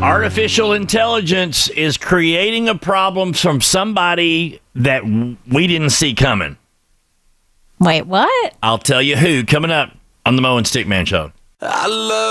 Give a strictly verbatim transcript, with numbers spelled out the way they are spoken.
Artificial intelligence is creating a problem from somebody that we didn't see coming. Wait, what? I'll tell you who coming up on the Mo and Stickman Show. I love